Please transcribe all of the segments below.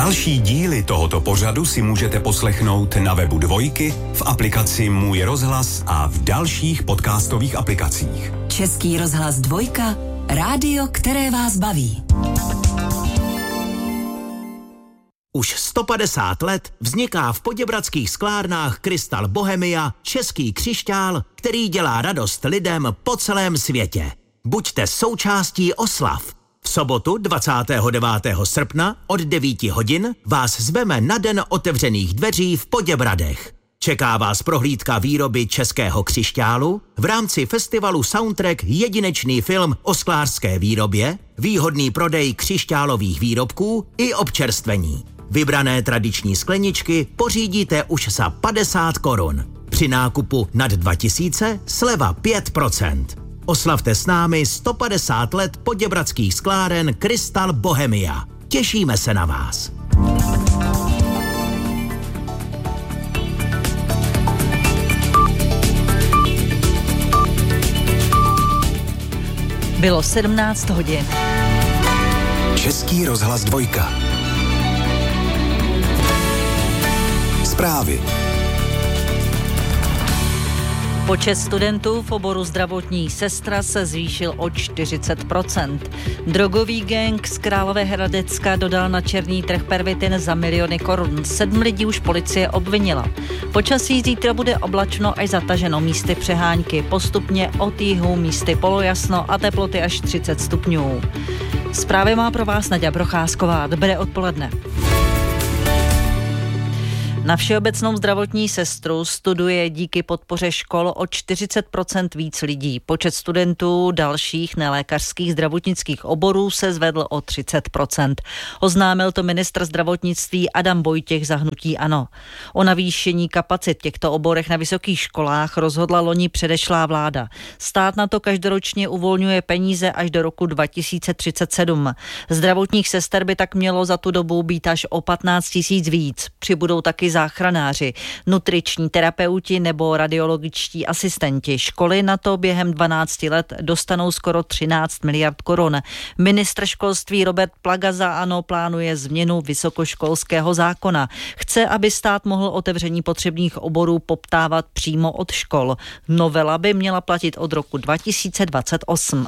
Další díly tohoto pořadu si můžete poslechnout na webu Dvojky, v aplikaci Můj rozhlas a v dalších podcastových aplikacích. Český rozhlas Dvojka, rádio, které vás baví. Už 150 let vzniká v poděbradských sklárnách Krystal Bohemia český křišťál, který dělá radost lidem po celém světě. Buďte součástí oslav. V sobotu 29. srpna od 9 hodin vás zveme na den otevřených dveří v Poděbradech. Čeká vás prohlídka výroby českého křišťálu, v rámci festivalu Soundtrack jedinečný film o sklářské výrobě, výhodný prodej křišťálových výrobků i občerstvení. Vybrané tradiční skleničky pořídíte už za 50 korun. Při nákupu nad 2000 sleva 5%. Oslavte s námi 150 let poděbradských skláren Krystal Bohemia. Těšíme se na vás. Bylo 17 hodin. Český rozhlas Dvojka. Zprávy. Počet studentů v oboru zdravotní sestra se zvýšil o 40%. Drogový gang z Královéhradecka dodal na černý trh pervitin za miliony korun. 7 lidí už policie obvinila. Počasí zítra bude oblačno až zataženo, místy přehánky. Postupně od jihu místy polojasno a teploty až 30 stupňů. Zprávy má pro vás Naďa Procházková. Dobré odpoledne. Na všeobecnou zdravotní sestru studuje díky podpoře škol o 40% víc lidí. Počet studentů dalších nelékařských zdravotnických oborů se zvedl o 30%. Oznámil to ministr zdravotnictví Adam Vojtěch za hnutí ANO. O navýšení kapacit v těchto oborech na vysokých školách rozhodla loni předešlá vláda. Stát na to každoročně uvolňuje peníze až do roku 2037. Zdravotních sester by tak mělo za tu dobu být až o 15 000 víc. Přibudou taky záchranáři, nutriční terapeuti nebo radiologičtí asistenti. Školy na to během 12 let dostanou skoro 13 miliard korun. Ministr školství Robert Plaga za ANO plánuje změnu vysokoškolského zákona. Chce, aby stát mohl otevření potřebných oborů poptávat přímo od škol. Novela by měla platit od roku 2028.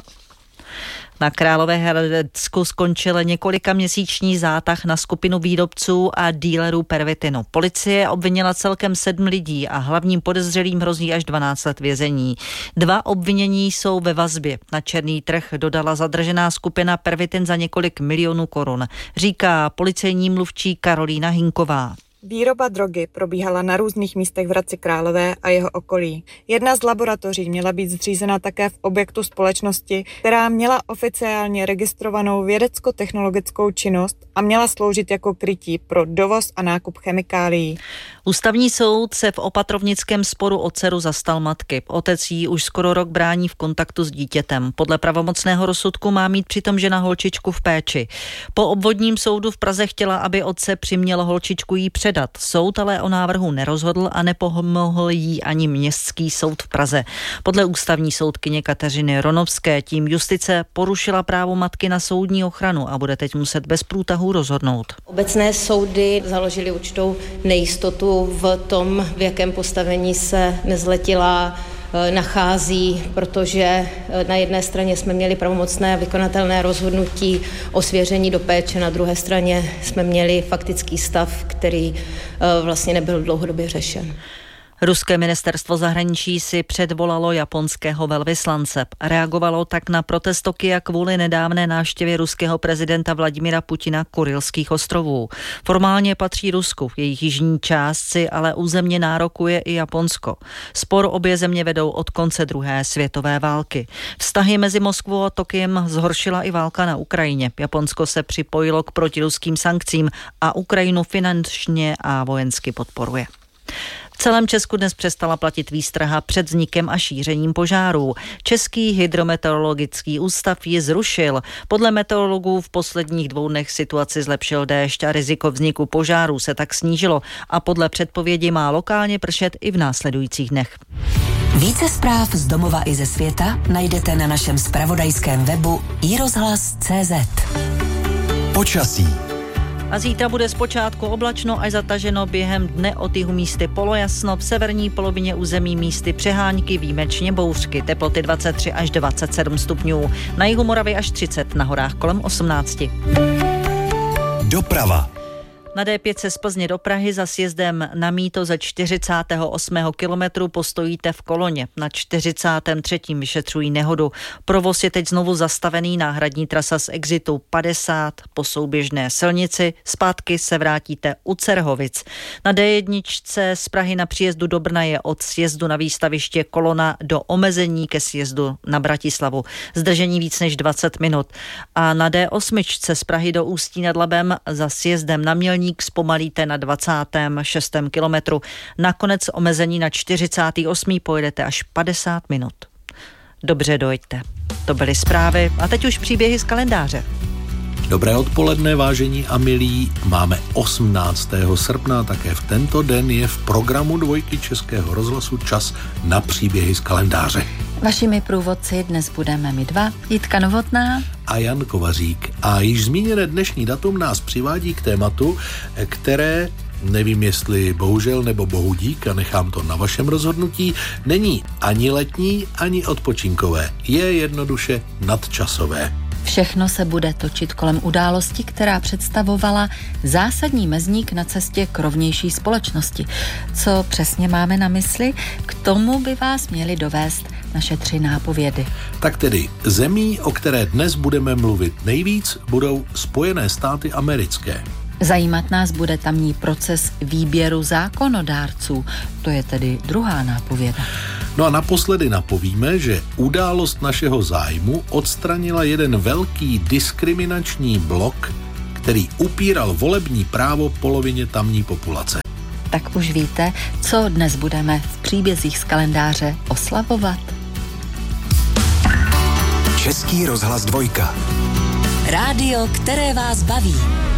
Na Královéhradecku skončil několikaměsíční zátah na skupinu výrobců a dílerů pervitinu. Policie obvinila celkem 7 lidí a hlavním podezřelým hrozí až 12 let vězení. 2 obvinění jsou ve vazbě. Na černý trh dodala zadržená skupina pervitin za několik milionů korun, říká policejní mluvčí Karolína Hinková. Výroba drogy probíhala na různých místech v Hradci Králové a jeho okolí. Jedna z laboratoří měla být zřízena také v objektu společnosti, která měla oficiálně registrovanou vědecko-technologickou činnost a měla sloužit jako krytí pro dovoz a nákup chemikálií. Ústavní soud se v opatrovnickém sporu o dceru zastal matky. Otec jí už skoro rok brání v kontaktu s dítětem. Podle pravomocného rozsudku má mít přitom žena holčičku v péči. Po obvodním soudu v Praze chtěla, aby otce přiměl holčičku jí předat. Soud ale o návrhu nerozhodl a nepomohl jí ani městský soud v Praze. Podle ústavní soudkyně Kateřiny Ronovské tím justice porušila právo matky na soudní ochranu a bude teď muset bez průtahů rozhodnout. Obecné soudy založily určitou nejistotu v tom, v jakém postavení se nezletilá nachází, protože na jedné straně jsme měli pravomocné vykonatelné rozhodnutí o svěření do péče, na druhé straně jsme měli faktický stav, který vlastně nebyl dlouhodobě řešen. Ruské ministerstvo zahraničí si předvolalo japonského velvyslance. Reagovalo tak na protest Tokia kvůli nedávné návštěvě ruského prezidenta Vladimira Putina Kurylských ostrovů. Formálně patří Rusku, jejich jižní částci ale územně nárokuje i Japonsko. Spor obě země vedou od konce druhé světové války. Vztahy mezi Moskvou a Tokiem zhoršila i válka na Ukrajině. Japonsko se připojilo k protiruským sankcím a Ukrajinu finančně a vojensky podporuje. V celém Česku dnes přestala platit výstraha před vznikem a šířením požárů. Český hydrometeorologický ústav ji zrušil. Podle meteorologů v posledních 2 dnech situaci zlepšil déšť a riziko vzniku požárů se tak snížilo a podle předpovědi má lokálně pršet i v následujících dnech. Více zpráv z domova i ze světa najdete na našem zpravodajském webu iRozhlas.cz. Počasí. A zítra bude zpočátku oblačno až zataženo, během dne od jihu místy polojasno, v severní polovině území místy přehánky, výjimečně bouřky, teploty 23 až 27 stupňů, na jihu Moravy až 30, na horách kolem 18. Doprava. Na D5 z Plzně do Prahy za sjezdem na Mýto ze 48. kilometru postojíte v koloně. Na 43. vyšetřují nehodu. Provoz je teď znovu zastavený, náhradní trasa z exitu 50 po souběžné silnici. Zpátky se vrátíte u Cerhovic. Na D1 z Prahy na příjezdu do Brna je od sjezdu na výstaviště kolona do omezení ke sjezdu na Bratislavu. Zdržení víc než 20 minut. A na D8 z Prahy do Ústí nad Labem za sjezdem na Mělník zpomalíte na 26. kilometru. Nakonec omezení na 48. pojedete až 50 minut. Dobře dojďte. To byly zprávy a teď už příběhy z kalendáře. Dobré odpoledne, vážení a milí. Máme 18. srpna, také v tento den je v programu Dvojky Českého rozhlasu čas na příběhy z kalendáře. Vašimi průvodci dnes budeme my dva, Jitka Novotná a Jan Kovařík. A již zmíněné dnešní datum nás přivádí k tématu, které, nevím jestli bohužel nebo bohudík, a nechám to na vašem rozhodnutí, není ani letní, ani odpočinkové. Je jednoduše nadčasové. Všechno se bude točit kolem události, která představovala zásadní mezník na cestě k rovnější společnosti. Co přesně máme na mysli? K tomu by vás měly dovést naše 3 nápovědy. Tak tedy zemí, o které dnes budeme mluvit nejvíc, budou Spojené státy americké. Zajímat nás bude tamní proces výběru zákonodárců. To je tedy druhá nápověda. No a naposledy napovíme, že událost našeho zájmu odstranila jeden velký diskriminační blok, který upíral volební právo polovině tamní populace. Tak už víte, co dnes budeme v příbězích z kalendáře oslavovat. Český rozhlas 2. Rádio, které vás baví.